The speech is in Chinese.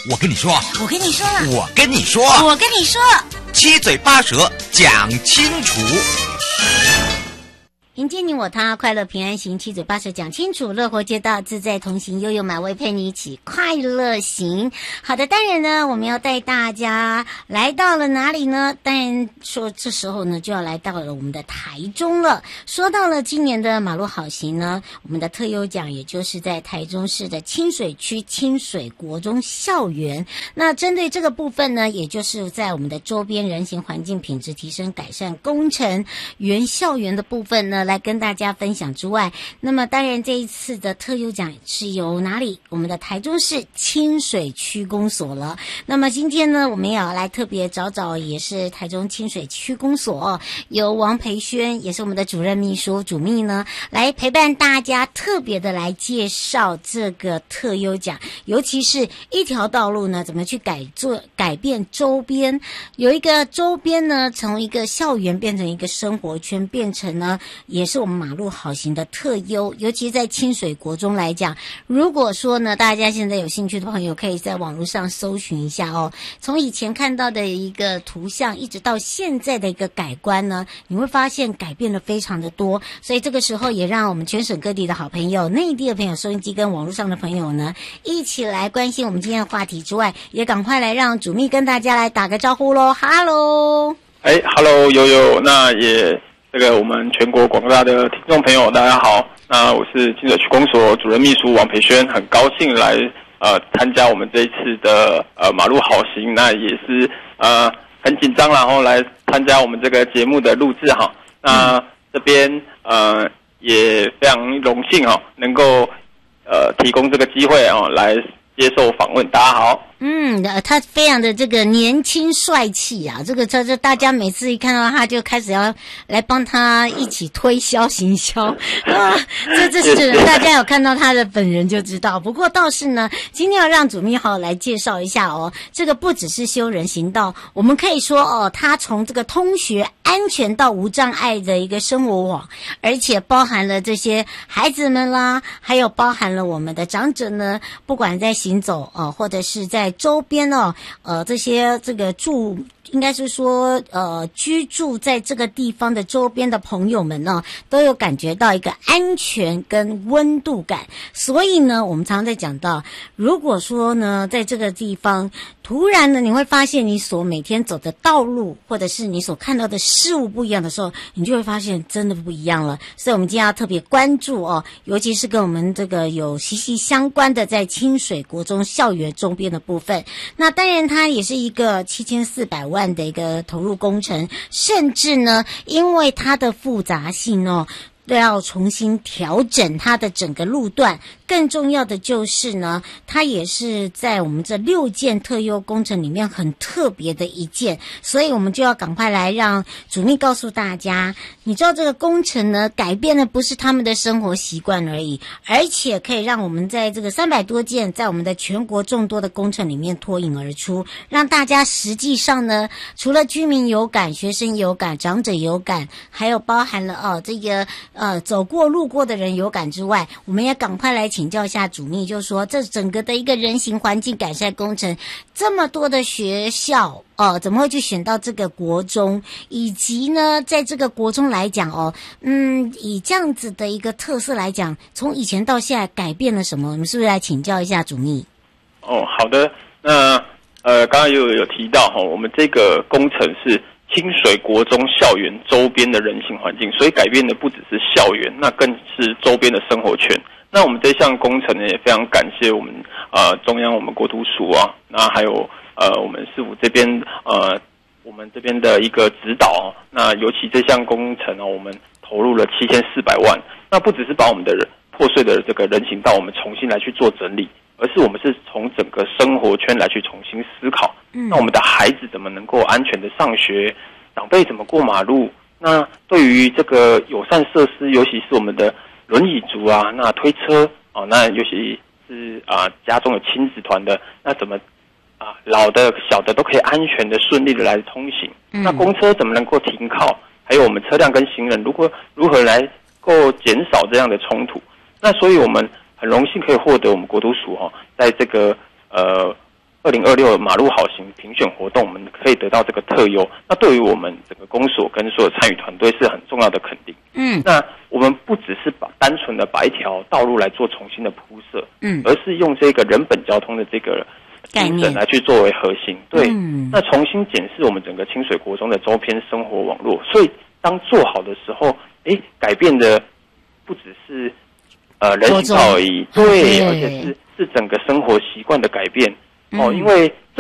我跟你说， 我跟你说了， 我跟你说， 我跟你说， 七嘴八舌讲清楚。 迎接你我他，快乐平安行，七嘴八舌讲清楚，乐活街道自在同行，悠悠满位陪你一起快乐行。好的，当然呢，我们要带大家来到了哪里呢？当然说这时候呢，就要来到了我们的台中了。说到了今年的马路好行呢，我们的特优奖也就是在台中市的清水区清水国中校园。那针对这个部分呢，也就是在我们的周边人行环境品质提升改善工程原校园的部分呢，来跟大家分享之外，那么当然这一次的特优奖是由哪里？我们的台中市清水区公所了。那么今天呢，我们也要来特别找也是台中清水区公所，由王培轩也是我们的主任秘书主秘呢，来陪伴大家特别的来介绍这个特优奖，尤其是一条道路呢怎么去改变周边，有一个周边呢从一个校园变成一个生活圈，变成呢也是我们马路好行的特优，尤其在清水国中来讲，如果说呢大家现在有兴趣的朋友，可以在网络上搜寻一下哦。从以前看到的一个图像，一直到现在的一个改观呢，你会发现改变了非常的多。所以这个时候也让我们全省各地的好朋友、内地的朋友、收音机跟网络上的朋友呢，一起来关心我们今天的话题之外，也赶快来让主秘跟大家来打个招呼咯。Hello， Hello， 悠悠，那也。这个我们全国广大的听众朋友大家好，那我是清水区公所主任秘书王培轩，很高兴来参加我们这一次的马路好行，那也是很紧张，然后来参加我们这个节目的录制哈。那这边也非常荣幸能够提供这个机会来接受访问，大家好。 他非常的这个年轻帅气啊，这大家每次一看到他就开始要来帮他一起推销行销啊，这是大家有看到他的本人就知道。不过倒是呢，今天要让主秘好来介绍一下哦，这个不只是修人行道，我们可以说哦，他从这个通学安全到无障碍的一个生活网，而且包含了这些孩子们啦，还有包含了我们的长者呢，不管在行走或者是在周边这些这个应该是说居住在这个地方的周边的朋友们呢，都有感觉到一个安全跟温度感。所以呢，我们常常在讲到，如果说呢，在这个地方突然呢，你会发现你所每天走的道路，或者是你所看到的事物不一样的时候，你就会发现真的不一样了。所以我们今天要特别关注尤其是跟我们这个有息息相关的在清水国中校园周边的部分。那当然它也是一个7400万的一个投入工程，甚至呢，因为它的复杂性都要重新调整它的整个路段。更重要的就是呢，它也是在我们这6件特优工程里面很特别的一件，所以我们就要赶快来让主秘告诉大家，你知道这个工程呢，改变的不是他们的生活习惯而已，而且可以让我们在这个300多件在我们的全国众多的工程里面脱颖而出，让大家实际上呢，除了居民有感、学生有感、长者有感，还有包含了这个走过路过的人有感之外，我们也赶快来请教一下主秘，就是说这整个的一个人行环境改善工程，这么多的学校怎么会去选到这个国中，以及呢在这个国中来讲以这样子的一个特色来讲，从以前到现在改变了什么？我们是不是来请教一下主秘？ 好的。那刚刚有提到我们这个工程是清水国中校园周边的人行环境，所以改变的不只是校园，那更是周边的生活圈。那我们这项工程呢，也非常感谢我们中央我们国土署那还有我们市府这边我们这边的一个指导那尤其这项工程我们投入了7400万，那不只是把我们的破碎的这个人行道我们重新来去做整理，而是我们是从整个生活圈来去重新思考。那我们的孩子怎么能够安全的上学，长辈怎么过马路，那对于这个友善设施，尤其是我们的轮椅族那推车那尤其是家中有亲子团的，那怎么老的小的都可以安全的顺利的来通行。那公车怎么能够停靠，还有我们车辆跟行人如何来够减少这样的冲突。那所以我们很荣幸可以获得我们国土署在这个 2026马路好行评选活动，我们可以得到这个特优，那对于我们整个公所跟所有参与团队是很重要的肯定。那我们不只是单纯的把一条道路来做重新的铺设，而是用这个人本交通的这个精神来去作为核心。对，那重新检视我们整个清水国中的周边生活网络，所以当做好的时候，改变的不只是人行道而已，对，而且是整个生活习惯的改变。因为